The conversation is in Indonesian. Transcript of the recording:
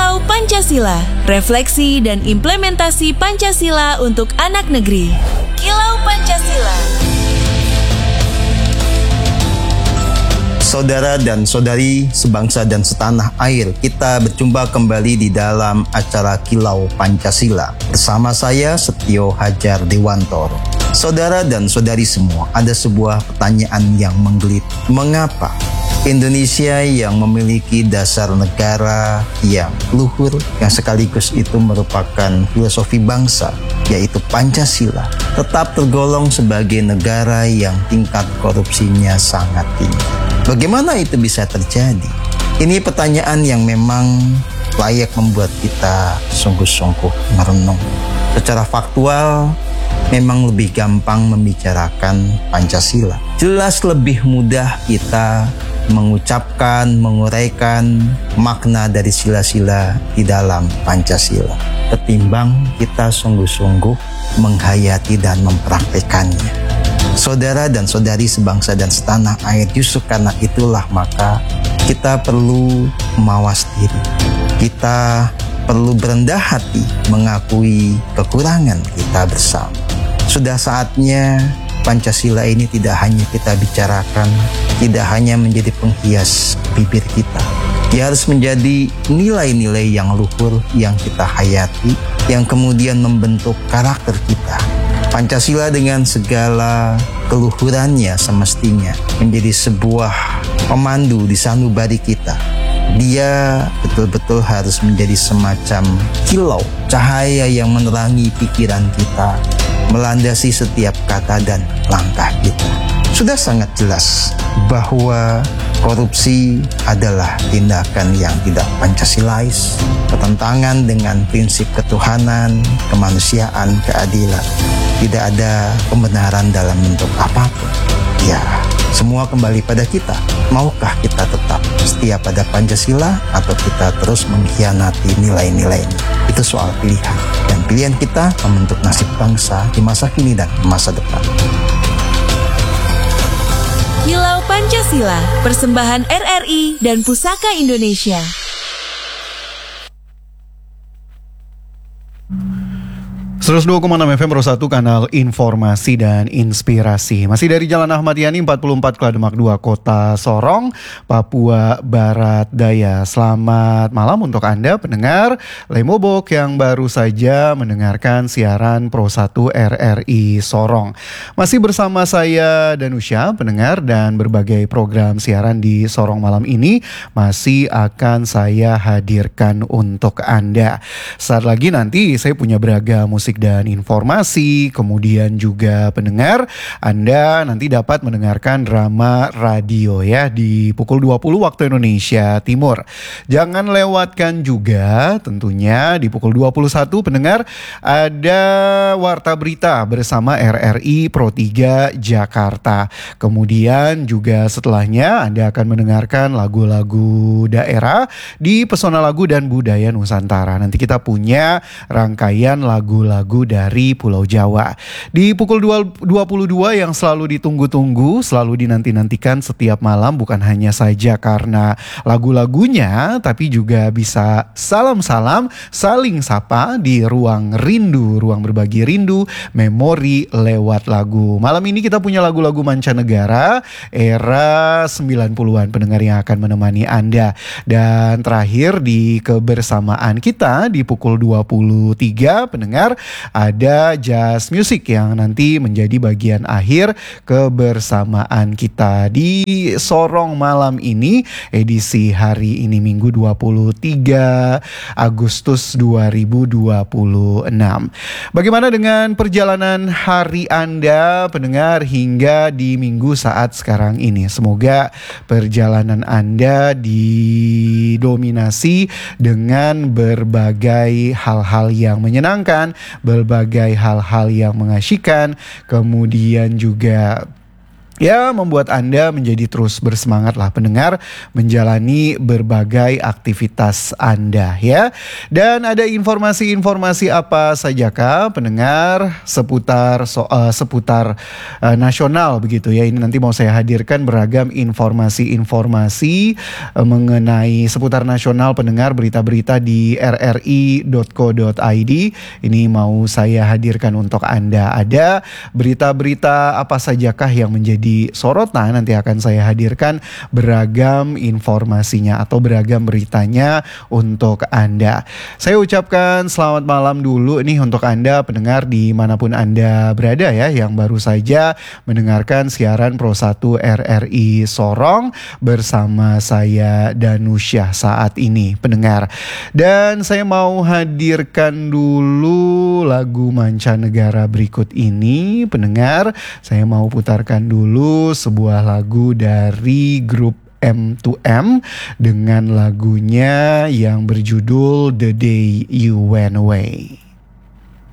Kilau Pancasila, refleksi dan implementasi Pancasila untuk anak negeri. Kilau Pancasila. Saudara dan saudari sebangsa dan setanah air, kita berjumpa kembali di dalam acara Kilau Pancasila. Bersama saya Setio Hajar Dewantoro. Saudara dan saudari semua, ada sebuah pertanyaan yang menggeliat. Mengapa Indonesia yang memiliki dasar negara yang luhur, yang sekaligus itu merupakan filosofi bangsa, yaitu Pancasila, tetap tergolong sebagai negara yang tingkat korupsinya sangat tinggi? Bagaimana itu bisa terjadi? Ini pertanyaan yang memang layak membuat kita sungguh-sungguh merenung. Secara faktual, memang lebih gampang membicarakan Pancasila. Jelas lebih mudah kita mengucapkan, menguraikan makna dari sila-sila di dalam Pancasila, ketimbang kita sungguh-sungguh menghayati dan mempraktekannya. Saudara dan saudari sebangsa dan setanah air, justru karena itulah maka kita perlu mawas diri. Kita perlu berendah hati mengakui kekurangan kita bersama. Sudah saatnya Pancasila ini tidak hanya kita bicarakan, tidak hanya menjadi penghias bibir kita. Dia harus menjadi nilai-nilai yang luhur yang kita hayati, yang kemudian membentuk karakter kita. Pancasila dengan segala keluhurannya semestinya menjadi sebuah pemandu di sanubari kita. Dia betul-betul harus menjadi semacam kilau, cahaya yang menerangi pikiran kita, melandasi setiap kata dan langkah kita. Sudah sangat jelas bahwa korupsi adalah tindakan yang tidak Pancasilais, bertentangan dengan prinsip ketuhanan, kemanusiaan, keadilan. Tidak ada pembenaran dalam bentuk apapun. Ya, semua kembali pada kita. Maukah kita tetap setia pada Pancasila atau kita terus mengkhianati nilai-nilainya? Itu soal pilihan. Dan pilihan kita membentuk nasib bangsa di masa kini dan masa depan. Kilau Pancasila, persembahan RRI dan Pusaka Indonesia. 102,6 FM Pro 1, kanal informasi dan inspirasi. Masih dari Jalan Ahmad Yani 44 Klademak 2, Kota Sorong, Papua Barat Daya. Selamat malam untuk Anda pendengar Lemobok yang baru saja mendengarkan siaran Pro 1 RRI Sorong. Masih bersama saya Danusya, pendengar, dan berbagai program siaran di Sorong malam ini masih akan saya hadirkan untuk Anda. Saat lagi nanti saya punya beragam musik dan informasi, kemudian juga pendengar, Anda nanti dapat mendengarkan drama radio ya di pukul 20 waktu Indonesia Timur. Jangan lewatkan juga tentunya di pukul 21 pendengar ada Warta Berita bersama RRI Pro 3 Jakarta. Kemudian juga setelahnya Anda akan mendengarkan lagu-lagu daerah di Pesona Lagu dan Budaya Nusantara. Nanti kita punya rangkaian lagu-lagu dari Pulau Jawa. Di pukul 22 yang selalu ditunggu-tunggu, selalu dinanti-nantikan setiap malam, bukan hanya saja karena lagu-lagunya, tapi juga bisa salam-salam, saling sapa di ruang rindu, ruang berbagi rindu, memori lewat lagu. Malam ini kita punya lagu-lagu mancanegara era 90-an pendengar yang akan menemani Anda. Dan terakhir di kebersamaan kita di pukul 23 pendengar ada jazz music yang nanti menjadi bagian akhir kebersamaan kita di Sorong malam ini, edisi hari ini Minggu 23 Agustus 2026. Bagaimana dengan perjalanan hari Anda pendengar hingga di minggu saat sekarang ini? Semoga perjalanan Anda didominasi dengan berbagai hal-hal yang menyenangkan, berbagai hal-hal yang mengasyikkan, kemudian juga ya membuat Anda menjadi terus bersemangat lah pendengar menjalani berbagai aktivitas Anda ya. Dan ada informasi-informasi apa sajakah pendengar seputar nasional begitu ya. Ini nanti mau saya hadirkan beragam informasi-informasi mengenai seputar nasional pendengar, berita-berita di rri.co.id. Ini mau saya hadirkan untuk Anda. Ada berita-berita apa sajakah yang menjadi sorotan, nanti akan saya hadirkan beragam informasinya atau beragam beritanya untuk Anda. Saya ucapkan selamat malam dulu nih untuk Anda pendengar dimanapun Anda berada ya, yang baru saja mendengarkan siaran Pro 1 RRI Sorong bersama saya Danusyah saat ini pendengar. Dan saya mau hadirkan dulu lagu mancanegara berikut ini pendengar. Saya mau putarkan dulu sebuah lagu dari grup M2M dengan lagunya yang berjudul The Day You Went Away.